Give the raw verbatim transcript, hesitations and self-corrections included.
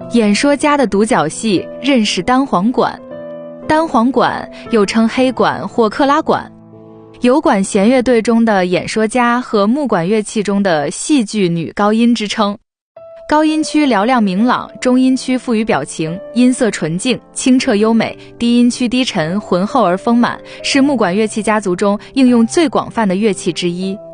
演说家的独角戏认识单簧管。单簧管又称黑管或克拉管，有管弦乐队中的演说家和木管乐器中的戏剧女高音之称。高音区嘹亮明朗，中音区富于表情，音色纯净清澈优美，低音区低沉浑厚而丰满，是木管乐器家族中应用最广泛的乐器之一。